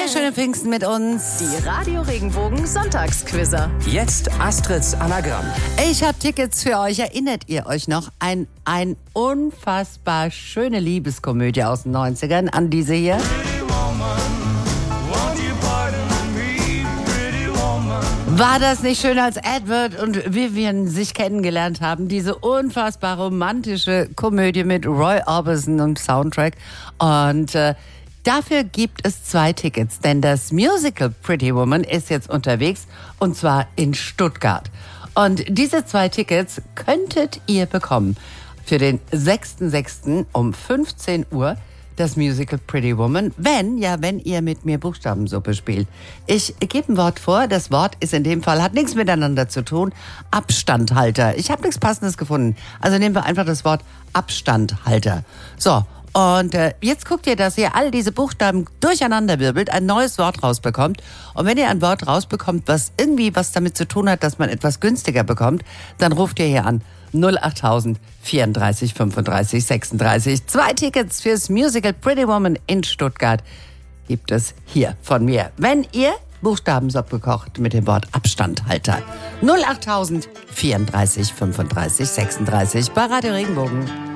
Zwei schöne Pfingsten mit uns. Die Radio Regenbogen Sonntagsquizzer. Jetzt Astrids Anagramm. Ich habe Tickets für euch. Erinnert ihr euch noch an eine unfassbar schöne Liebeskomödie aus den 90ern, an diese hier? War das nicht schön, als Edward und Vivian sich kennengelernt haben? Diese unfassbar romantische Komödie mit Roy Orbison und Soundtrack. Und dafür gibt es 2 Tickets, denn das Musical Pretty Woman ist jetzt unterwegs und zwar in Stuttgart. Und diese 2 Tickets könntet ihr bekommen für den 6.6. um 15 Uhr. Das Musical Pretty Woman, wenn ihr mit mir Buchstabensuppe spielt. Ich gebe ein Wort vor, das Wort ist in dem Fall, hat nichts miteinander zu tun, Abstandhalter. Ich habe nichts Passendes gefunden, also nehmen wir einfach das Wort Abstandhalter. So, und jetzt guckt ihr, dass ihr all diese Buchstaben durcheinander wirbelt, ein neues Wort rausbekommt. Und wenn ihr ein Wort rausbekommt, was irgendwie was damit zu tun hat, dass man etwas günstiger bekommt, dann ruft ihr hier an. 08000 34 35 36. 2 Tickets fürs Musical Pretty Woman in Stuttgart gibt es hier von mir. Wenn ihr Buchstabensuppe kocht mit dem Wort Abstandhalter. 08000 34 35 36 bei Radio Regenbogen.